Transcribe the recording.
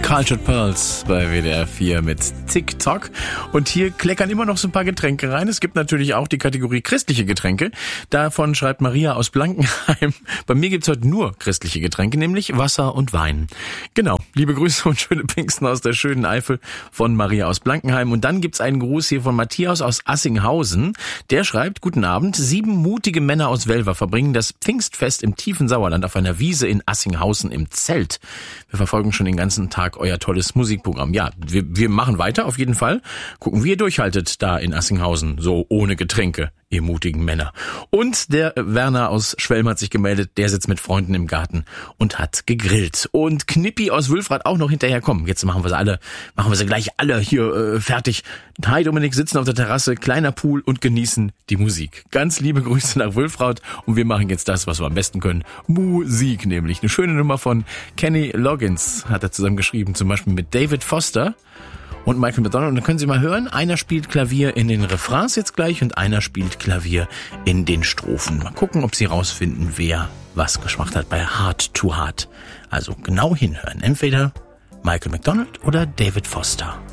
Cultured Pearls bei WDR 4 mit TikTok. Und hier kleckern immer noch so ein paar Getränke rein. Es gibt natürlich auch die Kategorie christliche Getränke. Davon schreibt Maria aus Blankenheim: Bei mir gibt's heute nur christliche Getränke, nämlich Wasser und Wein. Genau, liebe Grüße und schöne Pfingsten aus der schönen Eifel von Maria aus Blankenheim. Und dann gibt's einen Gruß hier von Matthias aus Assinghausen. Der schreibt: Guten Abend, 7 mutige Männer aus Welver verbringen das Pfingstfest im tiefen Sauerland auf einer Wiese in Assinghausen im Zelt. Wir verfolgen schon den ganzen Tag euer tolles Musikprogramm. Ja, wir machen weiter auf jeden Fall. Gucken, wie ihr durchhaltet da in Assinghausen, so ohne Getränke, ihr mutigen Männer. Und der Werner aus Schwelm hat sich gemeldet, der sitzt mit Freunden im Garten und hat gegrillt. Und Knippi aus Wülfrath auch noch hinterher. Komm, jetzt machen wir sie gleich alle hier fertig. Hi Dominik, sitzen auf der Terrasse, kleiner Pool und genießen die Musik. Ganz liebe Grüße nach Wülfrath und wir machen jetzt das, was wir am besten können. Musik nämlich. Eine schöne Nummer von Kenny Loggins hat er zusammen geschrieben, zum Beispiel mit David Foster und Michael McDonald. Und dann können Sie mal hören, einer spielt Klavier in den Refrains jetzt gleich und einer spielt Klavier in den Strophen. Mal gucken, ob Sie rausfinden, wer was gemacht hat bei Heart to Heart. Also genau hinhören. Entweder Michael McDonald oder David Foster.